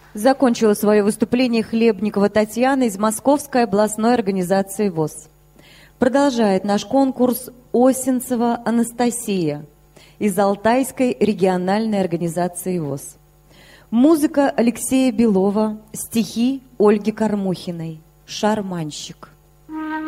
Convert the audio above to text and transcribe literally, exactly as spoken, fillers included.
Закончила свое выступление Хлебникова Татьяна из Московской областной организации ВОС. Продолжает наш конкурс Осинцева Анастасия из Алтайской региональной организации ВОС. Музыка Алексея Белова, стихи Ольги Кормухиной. «Шарманщик».